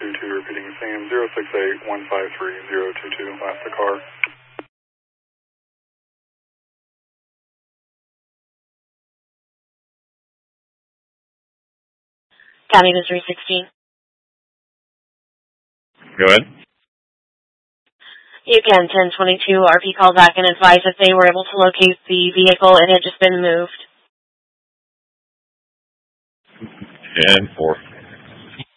22, repeating the same, 068-153-022, last the car. County Missouri 16. Go ahead. You can 1022 RP call back and advise that they were able to locate the vehicle. It had just been moved. 10-4.